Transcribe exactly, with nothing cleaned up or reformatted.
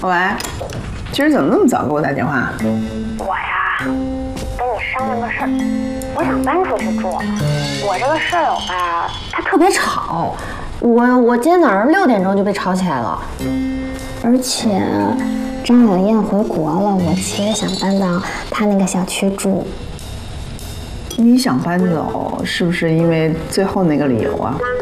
喂，今儿怎么那么早给我打电话？ 我呀，跟你商量个事儿，我想搬出去住。我这个舍友吧，他特别吵，我我今天早上六点钟就被吵起来了。而且张小燕回国了，我其实想搬到她那个小区住。 你想搬走，是不是因为最后那个理由啊？